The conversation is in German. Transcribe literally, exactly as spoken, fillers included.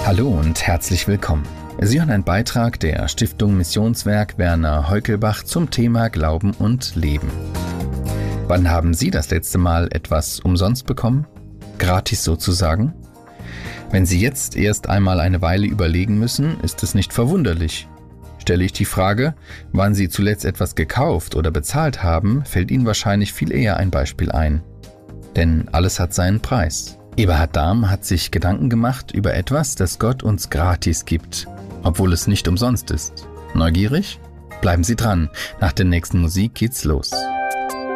Hallo und herzlich willkommen. Sie hören einen Beitrag der Stiftung Missionswerk Werner Heukelbach zum Thema Glauben und Leben. Wann haben Sie das letzte Mal etwas umsonst bekommen? Gratis sozusagen? Wenn Sie jetzt erst einmal eine Weile überlegen müssen, ist es nicht verwunderlich. Stelle ich die Frage, wann Sie zuletzt etwas gekauft oder bezahlt haben, fällt Ihnen wahrscheinlich viel eher ein Beispiel ein. Denn alles hat seinen Preis. Eberhard Dahm hat sich Gedanken gemacht über etwas, das Gott uns gratis gibt, obwohl es nicht umsonst ist. Neugierig? Bleiben Sie dran. Nach der nächsten Musik geht's los.